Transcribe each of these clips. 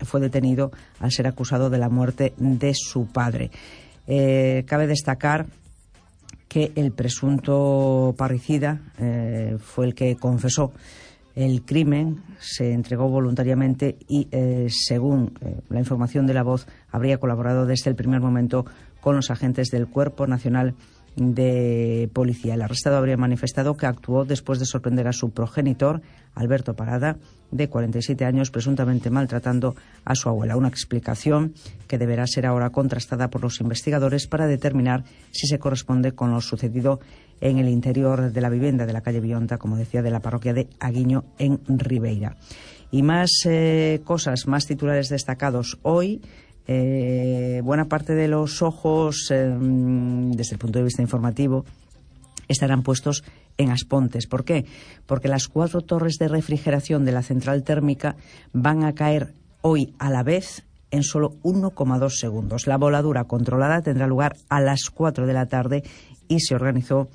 fue detenido al ser acusado de la muerte de su padre. Cabe destacar que el presunto parricida fue el que confesó el crimen, se entregó voluntariamente y, según la información de La Voz, habría colaborado desde el primer momento con los agentes del Cuerpo Nacional de Policía. El arrestado habría manifestado que actuó después de sorprender a su progenitor, Alberto Parada, de 47 años, presuntamente maltratando a su abuela. Una explicación que deberá ser ahora contrastada por los investigadores para determinar si se corresponde con lo sucedido en el interior de la vivienda de la calle Bionta, como decía, de la parroquia de Aguiño, en Ribeira. Y más cosas, más titulares destacados hoy. Buena parte de los ojos, desde el punto de vista informativo, estarán puestos en Aspontes. ¿Por qué? Porque las 4 torres de refrigeración de la central térmica van a caer hoy a la vez en solo 1,2 segundos. La voladura controlada tendrá lugar a las 4 de la tarde y se organizó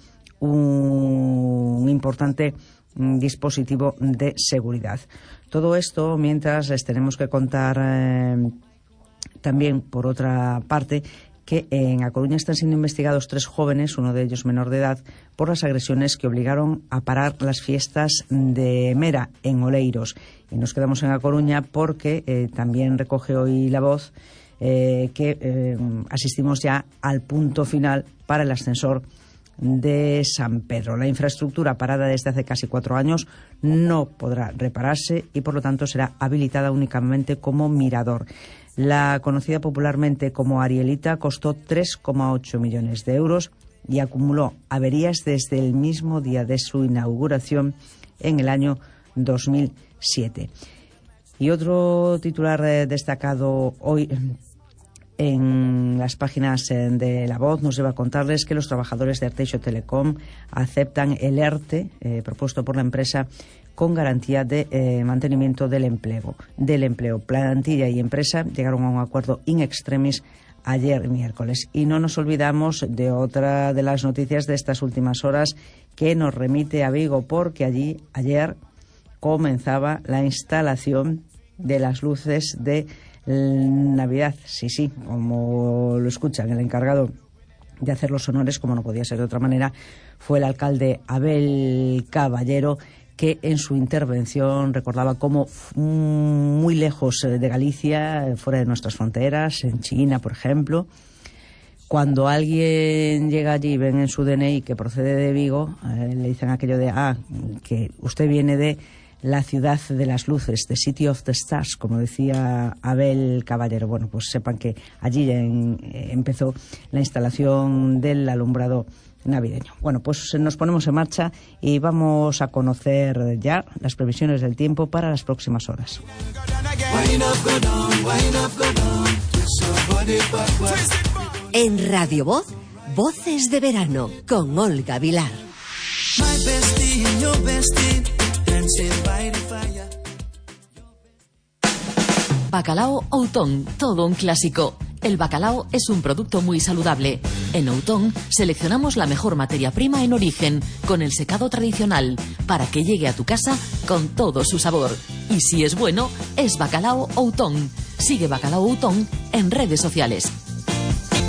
un importante dispositivo de seguridad. Todo esto mientras les tenemos que contar también, por otra parte, que en A Coruña están siendo investigados 3 jóvenes, uno de ellos menor de edad, por las agresiones que obligaron a parar las fiestas de Mera en Oleiros. Y nos quedamos en A Coruña porque también recoge hoy La Voz que asistimos ya al punto final para el ascensor de San Pedro. La infraestructura, parada desde hace casi 4 años, no podrá repararse y por lo tanto será habilitada únicamente como mirador. La conocida popularmente como Arielita costó 3,8 millones de euros y acumuló averías desde el mismo día de su inauguración en el año 2007. Y otro titular destacado hoy en las páginas de La Voz nos lleva a contarles que los trabajadores de Arteixo Telecom aceptan el ERTE propuesto por la empresa con garantía de mantenimiento del empleo. Plantilla y empresa llegaron a un acuerdo in extremis ayer miércoles. Y no nos olvidamos de otra de las noticias de estas últimas horas que nos remite a Vigo, porque allí ayer comenzaba la instalación de las luces de Navidad. Sí, como lo escuchan, el encargado de hacer los honores, como no podía ser de otra manera, fue el alcalde Abel Caballero, que en su intervención recordaba cómo muy lejos de Galicia, fuera de nuestras fronteras, en China, por ejemplo, cuando alguien llega allí y ven en su DNI que procede de Vigo, le dicen aquello de, que usted viene de la ciudad de las luces, the city of the stars, como decía Abel Caballero. Bueno, pues sepan que allí empezó la instalación del alumbrado navideño. Bueno, pues nos ponemos en marcha y vamos a conocer ya las previsiones del tiempo para las próximas horas. En Radio Voz, Voces de Verano, con Olga Vilar. Bacalao Outón, todo un clásico. El bacalao es un producto muy saludable. En Outón seleccionamos la mejor materia prima en origen, con el secado tradicional, para que llegue a tu casa con todo su sabor. Y si es bueno, es Bacalao Outón. Sigue Bacalao Outón en redes sociales.